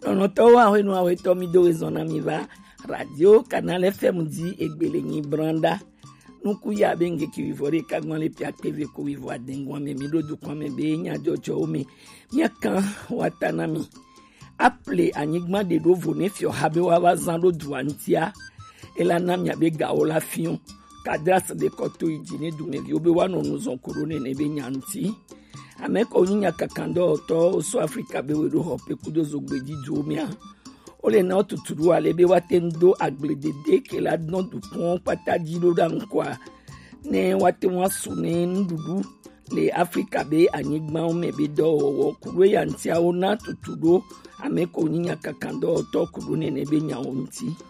Tonotowa we no aweto mi do zona mi va radio Canal FM di egbelenyi branda nuku ya benge ki vivore kagwan le pia TV ko vivo adengwa me mi do du kwa me be nya jojo me miaka watanami appelé Anigma de Dovo Nefio Habewa Zando Duantia Elana Miabe Gaola Fion Cadras de Koto Idine Dumevi Obewa no nous ont couronné Nebe Nyanti Amek Oninya Kakando Oto So Africa Bewedo Hope Kudo Zogbedi Jomia Ole na tuturu alebe watendo agbledede ke la don du pont patadilo dankwa ne watemwa sune ndudu le Africa be Anigma o mebe do wo kuwe yantia ona tuturo ameko nyinya kakando to kudu nebe nyaonti